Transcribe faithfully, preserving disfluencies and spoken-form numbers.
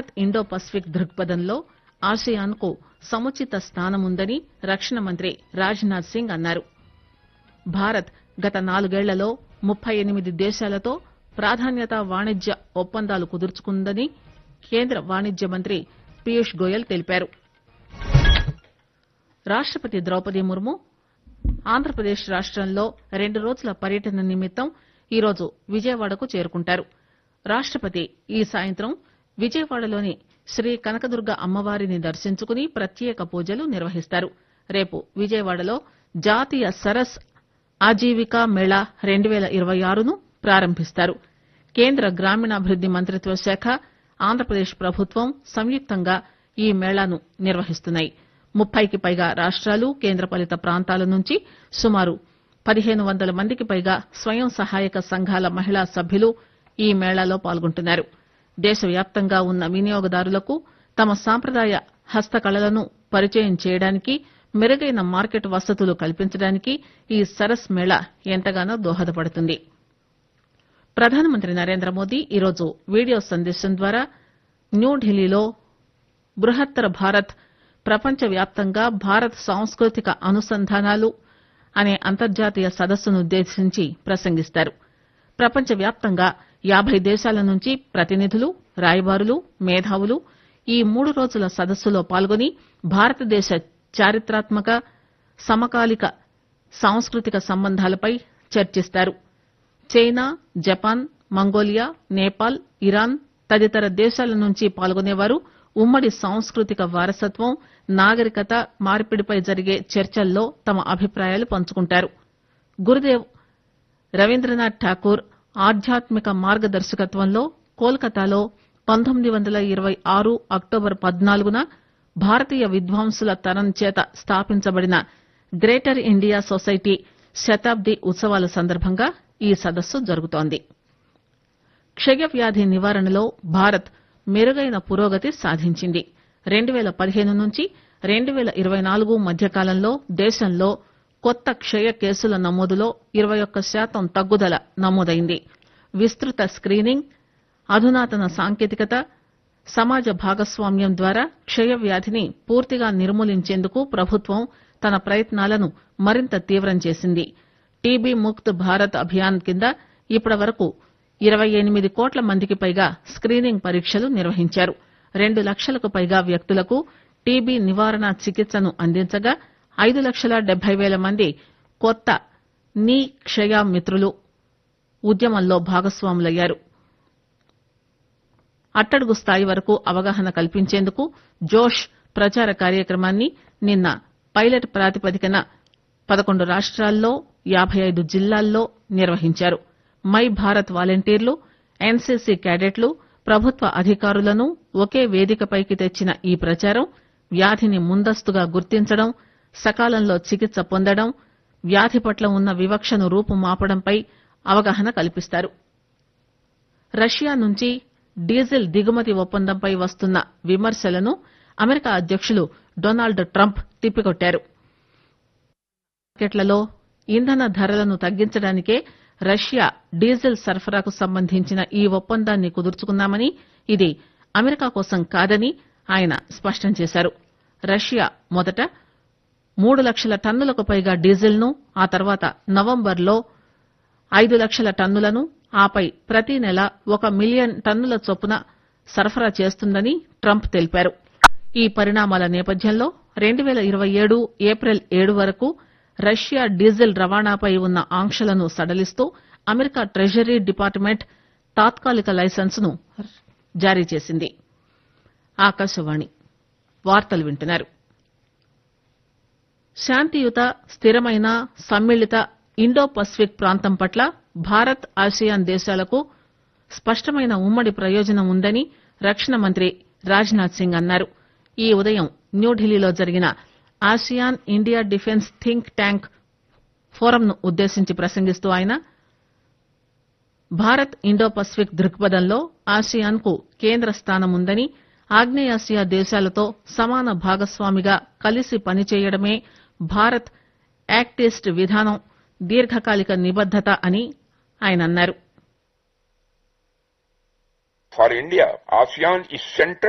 Bharat Indo Pacific దృక్పథంలో ASEAN కు సముచిత స్థానముందని రక్షణ మంత్రి రాజ్ నాథ్ సింగ్ అన్నారు. భారత్ గత నాలుగేళ్లలో ముప్పై ఎనిమిది దేశాలతో ప్రాధాన్యతా వాణిజ్య ఒప్పందాలు కుదుర్చుకుందని కేంద్ర వాణిజ్య మంత్రి పీయూష్ గోయల్ తెలిపారు. రాష్టపతి ద్రౌపది ముర్ము ఆంధ్రప్రదేశ్ రాష్టంలో రెండు రోజుల పర్యటన నిమిత్తం ఈరోజు విజయవాడకు చేరుకుంటారు. రాష్టపతి ఈ సాయంత్రం విజయవాడలోని శ్రీ కనకదుర్గ అమ్మవారిని దర్శించుకుని ప్రత్యేక పూజలు నిర్వహిస్తారు. రేపు విజయవాడలో జాతీయ సరస్ ఆజీవికా మేళా రెండు పేల ఇరవై ఆరును ప్రారంభిస్తారు. కేంద్ర గ్రామీణాభివృద్ది మంత్రిత్వ శాఖ, ఆంధ్రప్రదేశ్ ప్రభుత్వం సంయుక్తంగా ఈ మేళాను నిర్వహిస్తున్నాయి. ముప్పైకి పైగా రాష్టాలు, కేంద్రపాలిత ప్రాంతాల నుంచి సుమారు పదిహేను వందల మందికి పైగా స్వయం సహాయక సంఘాల మహిళా సభ్యులు ఈ మేళాలో పాల్గొంటున్నారు. దేశవ్యాప్తంగా ఉన్న వినియోగదారులకు తమ సాంప్రదాయ హస్తకళలను పరిచయం చేయడానికి, మెరుగైన మార్కెట్ వసతులు కల్పించడానికి ఈ సరస్ మేళా ఎంతగానో దోహదపడుతుంది. ప్రధానమంత్రి నరేంద్రమోదీ ఈరోజు వీడియో సందేశం ద్వారా న్యూఢిల్లీలో బృహత్తర భారత్, ప్రపంచవ్యాప్తంగా భారత్ సాంస్కృతిక అనుసంధానాలు అనే అంతర్జాతీయ సదస్సునుద్దేశించి ప్రసంగిస్తారు. ప్రపంచవ్యాప్తంగా యాబై దేశాల నుంచి ప్రతినిధులు, రాయబారులు, మేధావులు ఈ మూడు రోజుల సదస్సులో పాల్గొని భారతదేశ చారిత్రాత్మక, సమకాలిక సాంస్కృతిక సంబంధాలపై చర్చిస్తారు. China, Japan, Mongolia, Nepal, Iran తదితర దేశాల నుంచి పాల్గొనేవారు ఉమ్మడి సాంస్కృతిక వారసత్వం, నాగరికత మార్పిడిపై జరిగే చర్చల్లో తమ అభిప్రాయాలు పంచుకుంటారు. గురుదేవ్ రవీంద్రనాథ్ ఠాకూర్ ఆధ్యాత్మిక మార్గదర్శకత్వంలో కోల్కతాలో పంతొమ్మిది వందల ఇరవై ఆరు అక్టోబర్ పద్నాలుగున భారతీయ విద్వాంసుల తరం చేత స్థాపించబడిన గ్రేటర్ ఇండియా సొసైటీ శతాబ్ది ఉత్సవాల సందర్భంగా ఈ సదస్సు జరుగుతోంది. క్షయవ్యాధి నివారణలో భారత్ మెరుగైన పురోగతి సాధించింది. రెండు పేల పదిహేను నుంచి రెండు పేల ఇరవై నాలుగు మధ్యకాలంలో దేశంలో కొత్త క్షయ కేసుల నమోదులో ఇరవై ఒక్క శాతం తగ్గుదల నమోదైంది. విస్తృత స్క్రీనింగ్, అధునాతన సాంకేతికత, సమాజ భాగస్వామ్యం ద్వారా క్షయవ్యాధిని పూర్తిగా నిర్మూలించేందుకు ప్రభుత్వం తన ప్రయత్నాలను మరింత తీవ్రం చేసింది. టీబీ ముక్త్ భారత్ అభియాన్ కింద ఇప్పటివరకు ఇరవై ఎనిమిది కోట్ల మందికి పైగా స్క్రీనింగ్ పరీక్షలు నిర్వహించారు. రెండు లక్షలకు పైగా వ్యక్తులకు టీబీ నివారణ చికిత్సను అందించగా ఐదు లక్షల డెబ్బై పేల మంది కొత్త నీ క్షయ మిత్రులు ఉద్యమంలో భాగస్వాములయ్యారు. అట్టడుగు స్థాయి వరకు అవగాహన కల్పించేందుకు జోష్ ప్రచార కార్యక్రమాన్ని నిన్న పైలట్ ప్రాతిపదికన పదకొండు రాష్ట్రాల్లో యాబై ఐదు జిల్లాల్లో నిర్వహించారు. మై భారత్ వాలంటీర్లు, ఎన్సీసీ క్యాడెట్లు, ప్రభుత్వ అధికారులను ఒకే వేదికపైకి తెచ్చిన ఈ ప్రచారం వ్యాధిని ముందస్తుగా గుర్తించడం, సకాలంలో చికిత్స పొందడం, వ్యాధి పట్ల ఉన్న వివక్షను రూపుమాపడంపై అవగాహన కల్పిస్తారు. రష్యా నుంచి డీజిల్ దిగుమతి ఒప్పందంపై వస్తున్న విమర్శలను అమెరికా అధ్యకులు డొనాల్డ్ ట్రంప్ తిప్పికొట్టారు. మార్కెట్లలో ఇంధన ధరలను తగ్గించడానికే రష్యా డీజిల్ సరఫరాకు సంబంధించిన ఈ ఒప్పందాన్ని కుదుర్చుకున్నామని, ఇది అమెరికా కోసం కాదని ఆయన స్పష్టం చేశారు. రష్యా మొదట మూడు లక్షల టన్నులకు పైగా డీజిల్ ను, ఆ తర్వాత నవంబర్లో ఐదు లక్షల టన్నులను, ఆపై ప్రతి నెల ఒక మిలియన్ టన్నుల చొప్పున సరఫరా చేస్తుందని ట్రంప్ తెలిపారు. ఈ పరిణామాల నేపథ్యంలో రెండు పేల ఇరవై ఏడు ఏప్రిల్ ఏడు వరకు రష్యా డీజిల్ రవాణాపై ఉన్న ఆంక్షలను సడలిస్తూ అమెరికా ట్రెజరీ డిపార్ట్మెంట్ తాత్కాలిక లైసెన్సును జారీ చేసింది. ఆకాశవాణి వార్తలు వింటున్నారు. శాంతియుత, స్థిరమైన, సమ్మిళిత ఇండో పసిఫిక్ ప్రాంతం పట్ల భారత్, ఆసియాన్ దేశాలకు స్పష్టమైన ఉమ్మడి ప్రయోజనం ఉందని రక్షణ మంత్రి రాజ్ నాథ్ సింగ్ అన్నారు. ఈ ఉదయం న్యూఢిల్లీలో జరిగిన ASEAN India defence think tank ఫోరంను ఉద్దేశించి ప్రసంగిస్తూ ఆయన భారత్ ఇండో పసిఫిక్ దృక్పథంలో ఆసియాన్ కు కేంద్ర స్థానం ఉందని, ఆగ్నేయాసియా దేశాలతో సమాన భాగస్వామిగా కలిసి పనిచేయడమే భారత్ యాక్ట్ ఈస్ట్ విధానం దీర్ఘకాలిక నిబద్దత అని ఆయన అన్నారు. For India, ASEAN is central